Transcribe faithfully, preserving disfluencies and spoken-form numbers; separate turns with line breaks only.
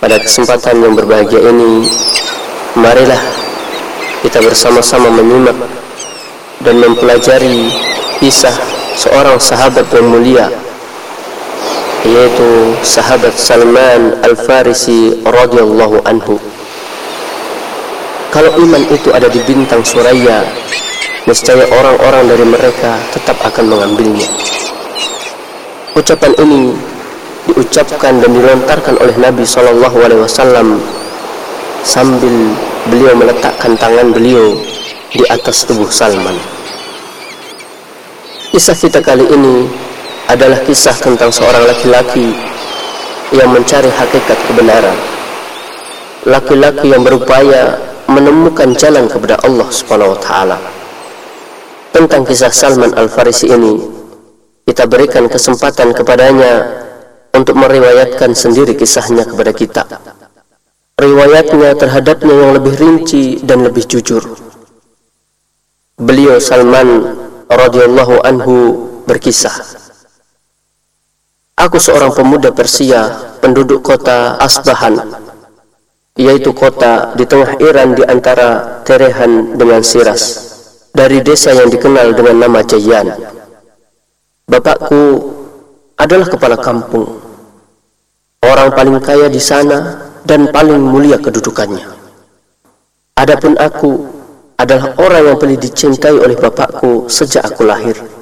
Pada kesempatan yang berbahagia ini, marilah kita bersama-sama menyimak dan mempelajari kisah seorang sahabat yang mulia, yaitu sahabat Salman Al-Farisi radhiyallahu anhu. Kalau iman itu ada di bintang Suraya, niscaya orang-orang dari mereka tetap akan mengambilnya. Ucapan ini diucapkan dan dilontarkan oleh Nabi shallallahu alaihi wasallam sambil beliau meletakkan tangan beliau di atas tubuh Salman. Kisah kita kali ini adalah kisah tentang seorang laki-laki yang mencari hakikat kebenaran. Laki-laki yang berupaya menemukan jalan kepada Allah Subhanahu wa taala. Tentang kisah Salman Al-Farisi ini, kita berikan kesempatan kepadanya untuk meriwayatkan sendiri kisahnya kepada kita. Riwayatnya terhadapnya yang lebih rinci dan lebih jujur. Beliau Salman radhiyallahu anhu berkisah, "Aku seorang pemuda Persia, penduduk kota Asbahan, yaitu kota di tengah Iran di antara Teheran dengan Shiraz, dari desa yang dikenal dengan nama Jayyan. Bapakku adalah kepala kampung, orang paling kaya di sana dan paling mulia kedudukannya. Adapun aku adalah orang yang paling dicintai oleh bapakku sejak aku lahir.